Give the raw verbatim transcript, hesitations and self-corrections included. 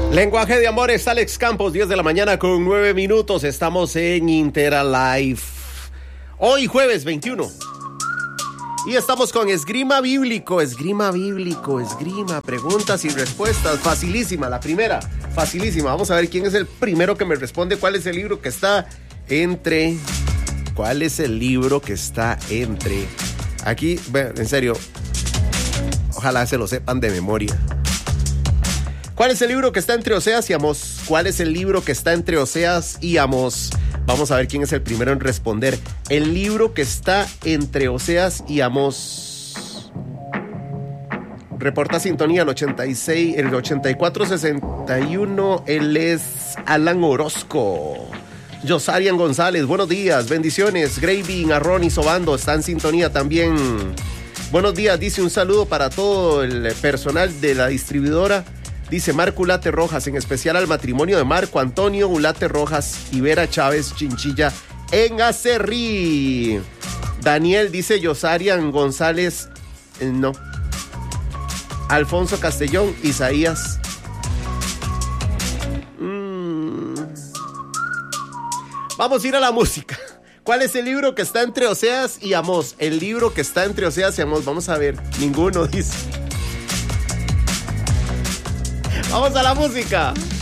Lenguaje de amores, Alex Campos, diez de la mañana con nueve minutos. Estamos en Interalive. Hoy jueves veintiuno. Y estamos con esgrima bíblico, esgrima bíblico, esgrima, preguntas y respuestas. Facilísima, la primera, facilísima. Vamos a ver quién es el primero que me responde. ¿Cuál es el libro que está entre? ¿Cuál es el libro que está entre? Aquí, en serio, ojalá se lo sepan de memoria. ¿Cuál es el libro que está entre Oseas y Amós? ¿Cuál es el libro que está entre Oseas y Amós? Vamos a ver quién es el primero en responder. El libro que está entre Oseas y Amós. Reporta sintonía el ochenta y seis, el ochenta y cuatro sesenta y uno. Él es Alan Orozco. Josarian González, buenos días, bendiciones. Graving, Arrón y Sobando está en sintonía también. Buenos días, dice un saludo para todo el personal de la distribuidora. Dice Marco Ulate Rojas, en especial al matrimonio de Marco Antonio Ulate Rojas y Vera Chávez Chinchilla en Acerrí. Daniel dice Josarian González, eh, no. Alfonso Castellón, Isaías. Mm. Vamos a ir a la música. ¿Cuál es el libro que está entre Oseas y Amós? El libro que está entre Oseas y Amós. Vamos a ver. Ninguno dice. Vamos a la música.